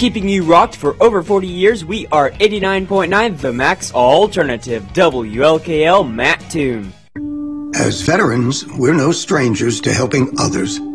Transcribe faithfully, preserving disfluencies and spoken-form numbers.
Keeping you rocked for over forty years, we are eighty-nine point nine The Max Alternative, W L K L Mattoon. As veterans, we're no strangers to helping others.